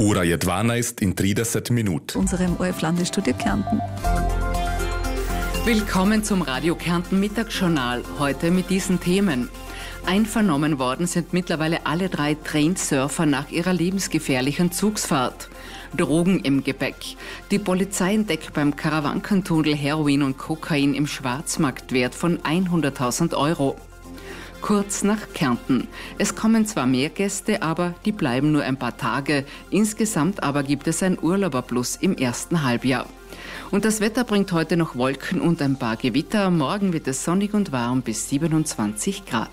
Ura Jedwana ist in 30 Minuten. Unserem ORF-Landesstudio Kärnten. Willkommen zum Radio Kärnten Mittagsjournal. Heute mit diesen Themen. Einvernommen worden sind mittlerweile alle 3 Trainsurfer nach ihrer lebensgefährlichen Zugsfahrt. Drogen im Gepäck. Die Polizei entdeckt beim Karawankentunnel Heroin und Kokain im Schwarzmarktwert von 100.000 Euro. Kurz nach Kärnten. Es kommen zwar mehr Gäste, aber die bleiben nur ein paar Tage. Insgesamt aber gibt es ein Urlauberplus im ersten Halbjahr. Und das Wetter bringt heute noch Wolken und ein paar Gewitter. Morgen wird es sonnig und warm bis 27 Grad.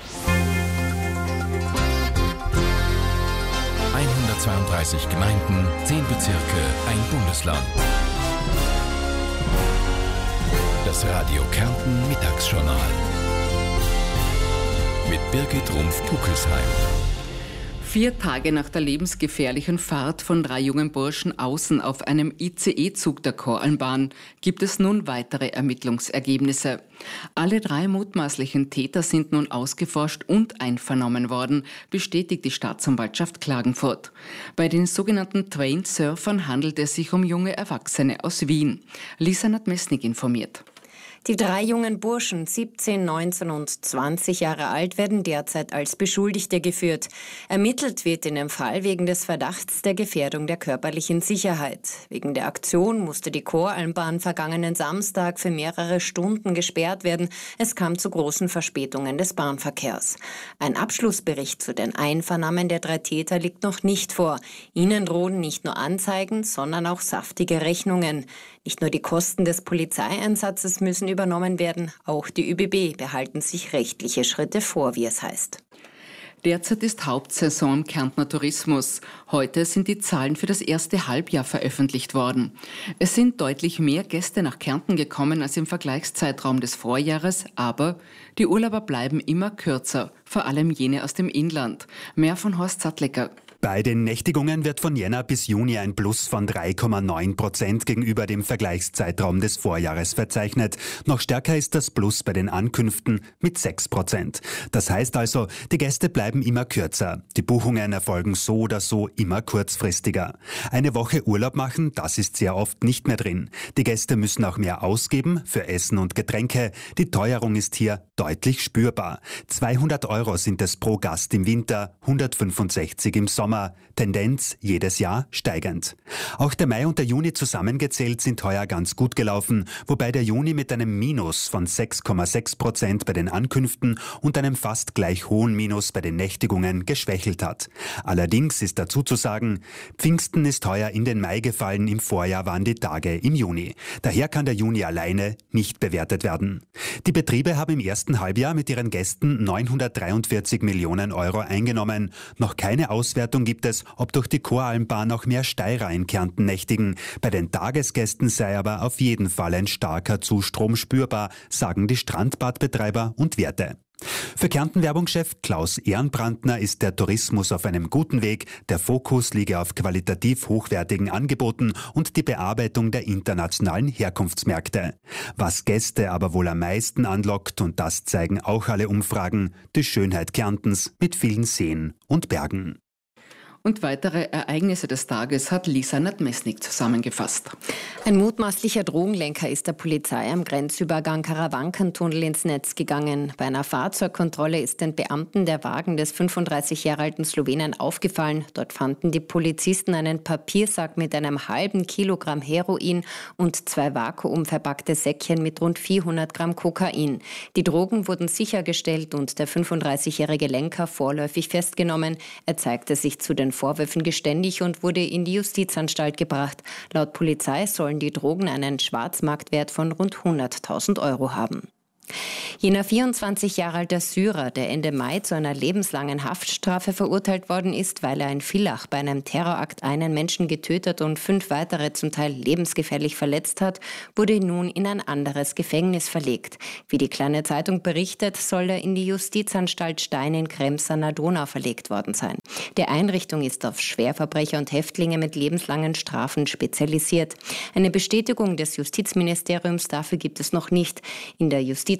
132 Gemeinden, 10 Bezirke, ein Bundesland. Das Radio Kärnten Mittagsjournal. Mit Birgit Rumpf-Puckelsheim. 4 Tage nach der lebensgefährlichen Fahrt von 3 jungen Burschen außen auf einem ICE-Zug der Koralmbahn gibt es nun weitere Ermittlungsergebnisse. Alle 3 mutmaßlichen Täter sind nun ausgeforscht und einvernommen worden, bestätigt die Staatsanwaltschaft Klagenfurt. Bei den sogenannten Trainsurfern handelt es sich um junge Erwachsene aus Wien. Lisa Nadmesnik informiert. Die 3 jungen Burschen, 17, 19 und 20 Jahre alt, werden derzeit als Beschuldigte geführt. Ermittelt wird in dem Fall wegen des Verdachts der Gefährdung der körperlichen Sicherheit. Wegen der Aktion musste die Koralmbahn vergangenen Samstag für mehrere Stunden gesperrt werden. Es kam zu großen Verspätungen des Bahnverkehrs. Ein Abschlussbericht zu den Einvernahmen der 3 Täter liegt noch nicht vor. Ihnen drohen nicht nur Anzeigen, sondern auch saftige Rechnungen. Nicht nur die Kosten des Polizeieinsatzes müssen übernommen werden, auch die ÖBB behalten sich rechtliche Schritte vor, wie es heißt. Derzeit ist Hauptsaison im Kärntner Tourismus. Heute sind die Zahlen für das erste Halbjahr veröffentlicht worden. Es sind deutlich mehr Gäste nach Kärnten gekommen als im Vergleichszeitraum des Vorjahres, aber die Urlauber bleiben immer kürzer, vor allem jene aus dem Inland. Mehr von Horst Sattlecker. Bei den Nächtigungen wird von Jänner bis Juni ein Plus von 3,9% gegenüber dem Vergleichszeitraum des Vorjahres verzeichnet. Noch stärker ist das Plus bei den Ankünften mit 6%. Das heißt also, die Gäste bleiben immer kürzer. Die Buchungen erfolgen so oder so immer kurzfristiger. Eine Woche Urlaub machen, das ist sehr oft nicht mehr drin. Die Gäste müssen auch mehr ausgeben für Essen und Getränke. Die Teuerung ist hier deutlich spürbar. 200 Euro sind es pro Gast im Winter, 165 im Sommer. Tendenz jedes Jahr steigend. Auch der Mai und der Juni zusammengezählt sind heuer ganz gut gelaufen, wobei der Juni mit einem Minus von 6,6% bei den Ankünften und einem fast gleich hohen Minus bei den Nächtigungen geschwächelt hat. Allerdings ist dazu zu sagen, Pfingsten ist heuer in den Mai gefallen, im Vorjahr waren die Tage im Juni. Daher kann der Juni alleine nicht bewertet werden. Die Betriebe haben im ersten Halbjahr mit ihren Gästen 943 Millionen Euro eingenommen. Noch keine Auswertung gibt es, ob durch die Koralmbahn auch mehr Steirer in Kärnten nächtigen. Bei den Tagesgästen sei aber auf jeden Fall ein starker Zustrom spürbar, sagen die Strandbadbetreiber und Wirte. Für Kärnten-Werbungschef Klaus Ehrenbrandner ist der Tourismus auf einem guten Weg. Der Fokus liege auf qualitativ hochwertigen Angeboten und die Bearbeitung der internationalen Herkunftsmärkte. Was Gäste aber wohl am meisten anlockt, und das zeigen auch alle Umfragen, die Schönheit Kärntens mit vielen Seen und Bergen. Und weitere Ereignisse des Tages hat Lisa Nadmesnik zusammengefasst. Ein mutmaßlicher Drogenlenker ist der Polizei am Grenzübergang Karawankentunnel ins Netz gegangen. Bei einer Fahrzeugkontrolle ist den Beamten der Wagen des 35 Jahre alten Slowenen aufgefallen. Dort fanden die Polizisten einen Papiersack mit einem halben Kilogramm Heroin und 2 vakuumverpackte Säckchen mit rund 400 Gramm Kokain. Die Drogen wurden sichergestellt und der 35-jährige Lenker vorläufig festgenommen. Er zeigte sich zu den Vorwürfen geständig und wurde in die Justizanstalt gebracht. Laut Polizei sollen die Drogen einen Schwarzmarktwert von rund 100.000 Euro haben. Jener 24 Jahre alte Syrer, der Ende Mai zu einer lebenslangen Haftstrafe verurteilt worden ist, weil er in Villach bei einem Terrorakt einen Menschen getötet und 5 weitere zum Teil lebensgefährlich verletzt hat, wurde nun in ein anderes Gefängnis verlegt. Wie die Kleine Zeitung berichtet, soll er in die Justizanstalt Stein in Krems an der Donau verlegt worden sein. Die Einrichtung ist auf Schwerverbrecher und Häftlinge mit lebenslangen Strafen spezialisiert. Eine Bestätigung des Justizministeriums dafür gibt es noch nicht. In der Justizanstalt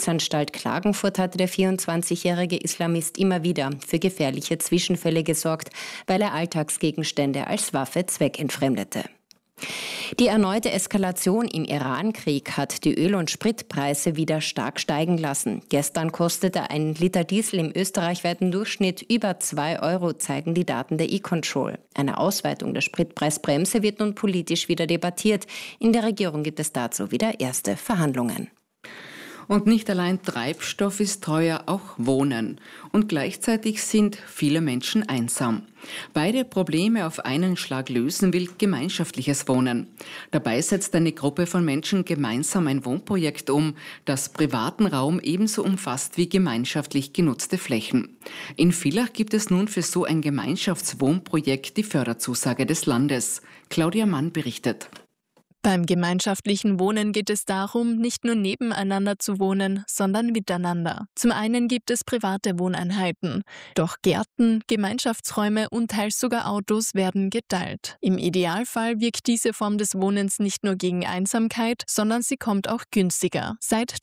Justizanstalt Klagenfurt hatte der 24-jährige Islamist immer wieder für gefährliche Zwischenfälle gesorgt, weil er Alltagsgegenstände als Waffe zweckentfremdete. Die erneute Eskalation im Iran-Krieg hat die Öl- und Spritpreise wieder stark steigen lassen. Gestern kostete ein Liter Diesel im österreichweiten Durchschnitt über 2 €, zeigen die Daten der E-Control. Eine Ausweitung der Spritpreisbremse wird nun politisch wieder debattiert. In der Regierung gibt es dazu wieder erste Verhandlungen. Und nicht allein Treibstoff ist teuer, auch Wohnen. Und gleichzeitig sind viele Menschen einsam. Beide Probleme auf einen Schlag lösen will gemeinschaftliches Wohnen. Dabei setzt eine Gruppe von Menschen gemeinsam ein Wohnprojekt um, das privaten Raum ebenso umfasst wie gemeinschaftlich genutzte Flächen. In Villach gibt es nun für so ein Gemeinschaftswohnprojekt die Förderzusage des Landes. Claudia Mann berichtet. Beim gemeinschaftlichen Wohnen geht es darum, nicht nur nebeneinander zu wohnen, sondern miteinander. Zum einen gibt es private Wohneinheiten. Doch Gärten, Gemeinschaftsräume und teils sogar Autos werden geteilt. Im Idealfall wirkt diese Form des Wohnens nicht nur gegen Einsamkeit, sondern sie kommt auch günstiger. Seit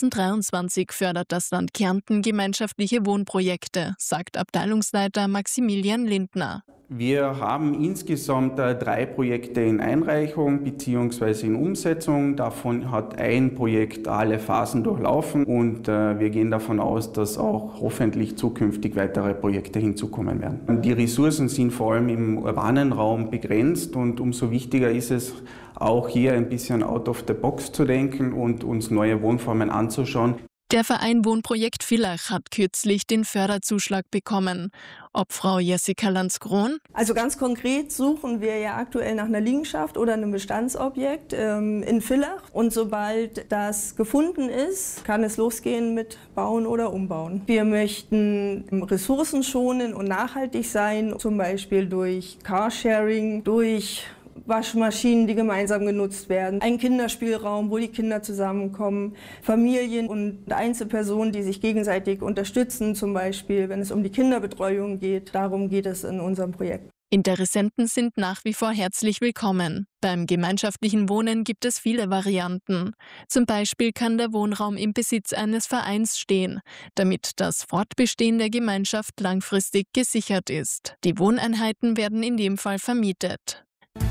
2023 fördert das Land Kärnten gemeinschaftliche Wohnprojekte, sagt Abteilungsleiter Maximilian Lindner. Wir haben insgesamt 3 Projekte in Einreichung bzw. in Umsetzung. Davon hat ein Projekt alle Phasen durchlaufen und wir gehen davon aus, dass auch hoffentlich zukünftig weitere Projekte hinzukommen werden. Die Ressourcen sind vor allem im urbanen Raum begrenzt und umso wichtiger ist es, auch hier ein bisschen out of the box zu denken und uns neue Wohnformen anzuschauen. Der Verein Wohnprojekt Villach hat kürzlich den Förderzuschlag bekommen. Ob Frau Jessica Landskron? Also ganz konkret suchen wir ja aktuell nach einer Liegenschaft oder einem Bestandsobjekt in Villach. Und sobald das gefunden ist, kann es losgehen mit Bauen oder Umbauen. Wir möchten ressourcenschonend und nachhaltig sein, zum Beispiel durch Carsharing, durch Waschmaschinen, die gemeinsam genutzt werden, ein Kinderspielraum, wo die Kinder zusammenkommen, Familien und Einzelpersonen, die sich gegenseitig unterstützen, zum Beispiel, wenn es um die Kinderbetreuung geht. Darum geht es in unserem Projekt. Interessenten sind nach wie vor herzlich willkommen. Beim gemeinschaftlichen Wohnen gibt es viele Varianten. Zum Beispiel kann der Wohnraum im Besitz eines Vereins stehen, damit das Fortbestehen der Gemeinschaft langfristig gesichert ist. Die Wohneinheiten werden in dem Fall vermietet.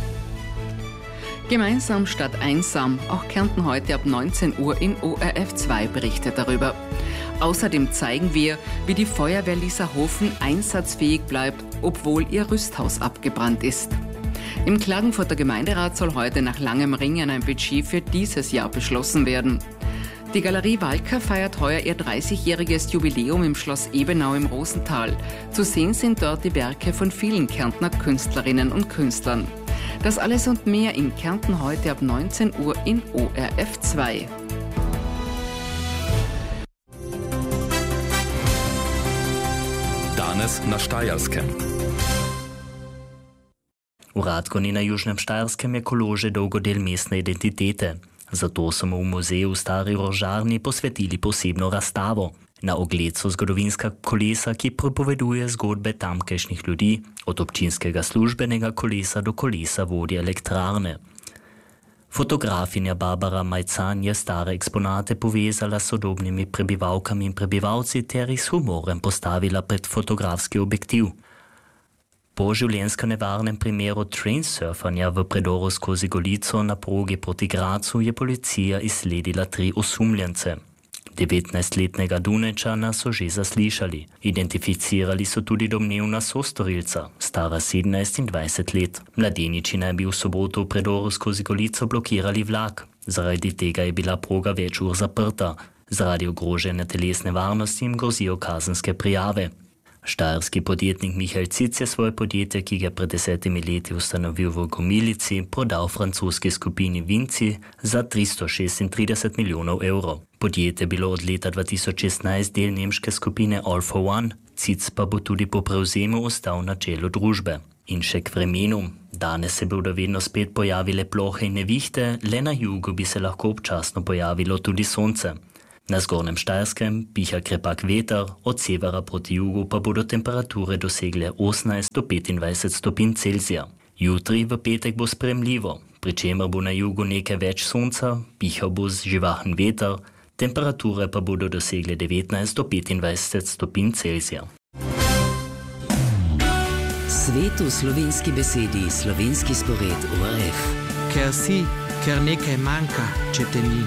Gemeinsam statt einsam. Auch Kärnten heute ab 19 Uhr in ORF 2 berichtet darüber. Außerdem zeigen wir, wie die Feuerwehr Lieserhofen einsatzfähig bleibt, obwohl ihr Rüsthaus abgebrannt ist. Im Klagenfurter Gemeinderat soll heute nach langem Ringen ein Budget für dieses Jahr beschlossen werden. Die Galerie Walker feiert heuer ihr 30-jähriges Jubiläum im Schloss Ebenau im Rosental. Zu sehen sind dort die Werke von vielen Kärntner Künstlerinnen und Künstlern. Das alles und mehr in Kärnten heute ab 19 Uhr in ORF 2. Danes na Štajerskem. Uradko ni na Južnem Štajerskem ekolože dolgo del mestne identitete. Zato so mu v muzeju Stari Rožarni posvetili posebno razstavo. Na ogled so zgodovinska kolesa, ki pripoveduje zgodbe tamkajšnjih ljudi, od občinskega službenega kolesa do kolesa vodje elektrarne. Fotografinja Barbara Majcan je stare eksponate povezala s sodobnimi prebivalkami in prebivalci ter jih s humorem postavila pred fotografski objektiv. Po življenjsko nevarnem primeru trainsurfanja v predoru skozi Golico na progi proti Gracu je policija izsledila 3 osumljence. 19-letnega Dunajčana so že zaslišali. Identificirali so tudi domnevna sostorilca, stara 17 in 20 let. Mladeniči naj bi v soboto v predoru skozi Golico blokirali vlak. Zaradi tega je bila proga več ur zaprta. Zaradi ogrožene telesne varnosti jim grozijo kazenske prijave. Štajerski podjetnik Michael Cic je svoje podjetje, ki ga je pred 10 leti ustanovil v Gomilici, prodal francoski skupini Vinci za 336 milijonov evrov. Podjetje je bilo od leta 2016 del nemške skupine All for One, Cic pa bo tudi po prevzemu ostal na čelu družbe. In še k vremenu. Danes se bodo vedno spet pojavile plohe in nevihte, le na jugu bi se lahko občasno pojavilo tudi sonce. Na Zgornjem Štajerskem piha krepak veter, od severa proti jugu pa bodo temperature dosegle 18 do 25 stopinj Celzija. Jutri v petek bo sprejemljivo, pri čemer bo na jugu nekaj več sonca, pihal bo živahen veter, Temperature pa bodo dosegle 19 do 25 stopinj Celzija. Svet v slovenski besedi, slovenski spored ORF. Ker si, ker nekaj manjka, če te ni.